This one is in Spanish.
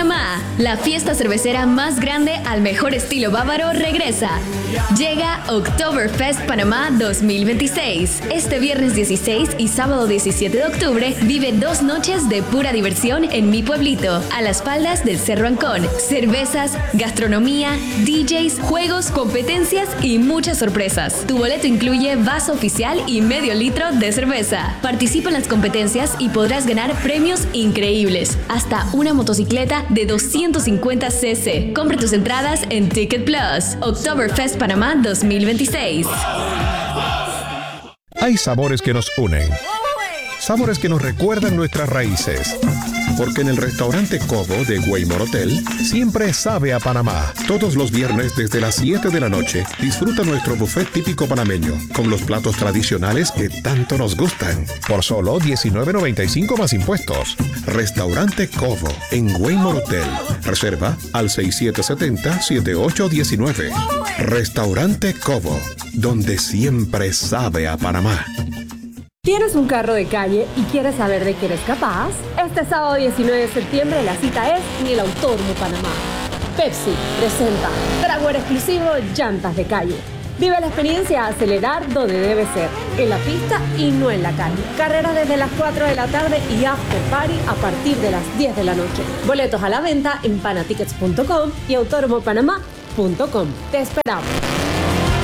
Panamá. La fiesta cervecera más grande al mejor estilo bávaro regresa. Llega Oktoberfest Panamá 2026. Este viernes 16 y sábado 17 de octubre vive 2 noches de pura diversión en mi pueblito, a las faldas del Cerro Ancón. Cervezas, gastronomía, DJs, juegos, competencias y muchas sorpresas. Tu boleto incluye vaso oficial y medio litro de cerveza. Participa en las competencias y podrás ganar premios increíbles. Hasta una motocicleta de 250 cc. Compra tus entradas en Ticket Plus. Oktoberfest Panamá 2026. Hay sabores que nos unen. Sabores que nos recuerdan nuestras raíces. Porque en el restaurante Cobo de Waymore Hotel siempre sabe a Panamá. Todos los viernes desde las 7 de la noche disfruta nuestro buffet típico panameño con los platos tradicionales que tanto nos gustan. Por solo $19.95 más impuestos. Restaurante Cobo en Waymore Hotel. Reserva al 6770-7819. Restaurante Cobo, donde siempre sabe a Panamá. ¿Tienes un carro de calle y quieres saber de qué eres capaz? Este sábado 19 de septiembre la cita es en el Autódromo Panamá. Pepsi presenta trago exclusivo Llantas de Calle. Vive la experiencia a acelerar donde debe ser, en la pista y no en la calle. Carreras desde las 4 de la tarde y after party a partir de las 10 de la noche. Boletos a la venta en panatickets.com y autódromopanamá.com. Te esperamos.